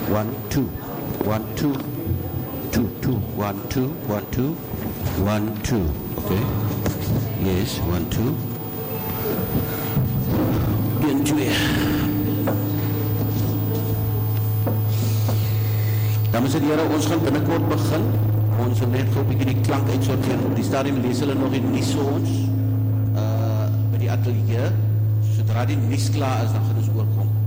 1 2 1 2 2 2 1 2 1 2 1 2. Okay. Yes, 1 2 1 2. Dames en heren, ons gaan binnenkort begin. Ons wil net gou 'n bietjie die klank uitsorteer. Op die stadium lees hulle nog die nuus vir ons by die atelier. Sodra die nuus klaar is, dan gaan ons oorkom